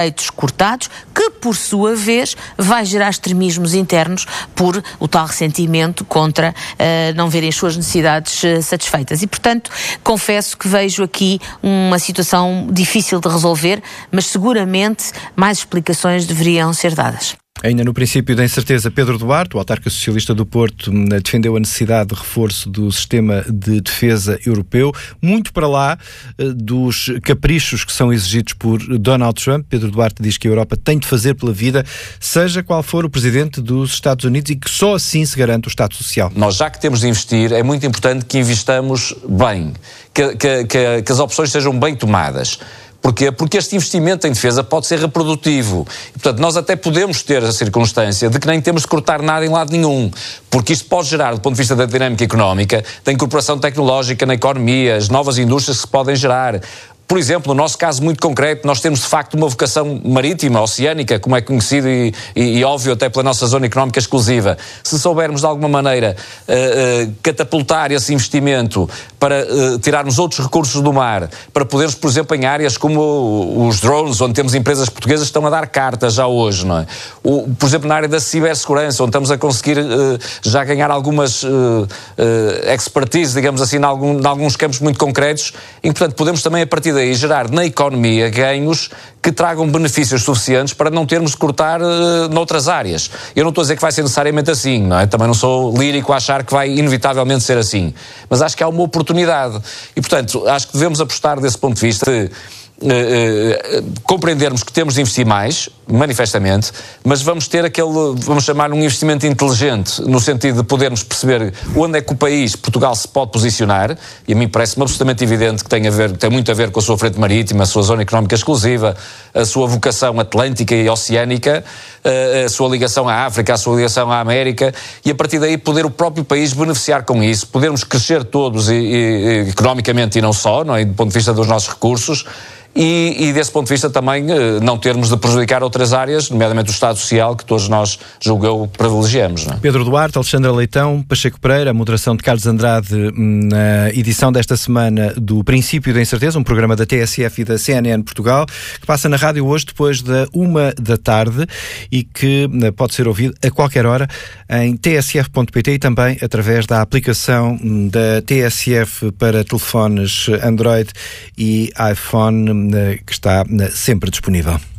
direitos cortados, que por sua vez vai gerar extremismos internos por o tal ressentimento contra não verem as suas necessidades satisfeitas. E, portanto, confesso que vejo aqui uma situação difícil de resolver, mas seguramente mais explicações deveriam ser dadas. Ainda no princípio da incerteza, Pedro Duarte, o autarca socialista do Porto, defendeu a necessidade de reforço do sistema de defesa europeu, muito para lá dos caprichos que são exigidos por Donald Trump. Pedro Duarte diz que a Europa tem de fazer pela vida, seja qual for o presidente dos Estados Unidos, e que só assim se garante o Estado Social. Nós, já que temos de investir, é muito importante que investamos bem, que as opções sejam bem tomadas. Porquê? Porque este investimento em defesa pode ser reprodutivo. E, portanto, nós até podemos ter a circunstância de que nem temos de cortar nada em lado nenhum, porque isto pode gerar, do ponto de vista da dinâmica económica, da incorporação tecnológica na economia, as novas indústrias que se podem gerar. Por exemplo, no nosso caso muito concreto, nós temos de facto uma vocação marítima, oceânica, como é conhecido e óbvio até pela nossa zona económica exclusiva. Se soubermos de alguma maneira catapultar esse investimento para tirarmos outros recursos do mar, para podermos, por exemplo, em áreas como os drones, onde temos empresas portuguesas que estão a dar cartas já hoje, não é? Por exemplo, na área da cibersegurança, onde estamos a conseguir já ganhar algumas expertise, digamos assim, em alguns campos muito concretos, e, portanto, podemos também, a partir daí, gerar na economia ganhos que tragam benefícios suficientes para não termos de cortar noutras áreas. Eu não estou a dizer que vai ser necessariamente assim, não é? Também não sou lírico a achar que vai inevitavelmente ser assim. Mas acho que há uma oportunidade. E, portanto, acho que devemos apostar desse ponto de vista de compreendermos que temos de investir mais, manifestamente, mas vamos ter vamos chamar um investimento inteligente, no sentido de podermos perceber onde é que o país, Portugal, se pode posicionar, e a mim parece-me absolutamente evidente que tem muito a ver com a sua frente marítima, a sua zona económica exclusiva, a sua vocação atlântica e oceânica, a sua ligação à África, a sua ligação à América, e a partir daí poder o próprio país beneficiar com isso, podermos crescer todos economicamente e não só, não é? Do ponto de vista dos nossos recursos, e desse ponto de vista também não termos de prejudicar outras áreas, nomeadamente o Estado Social, que todos nós, julgo eu, privilegiamos. Não é? Pedro Duarte, Alexandra Leitão, Pacheco Pereira, a moderação de Carlos Andrade na edição desta semana do Princípio da Incerteza, um programa da TSF e da CNN Portugal, que passa na rádio hoje depois da 13h e que pode ser ouvido a qualquer hora em tsf.pt e também através da aplicação da TSF para telefones Android e iPhone, que está sempre disponível.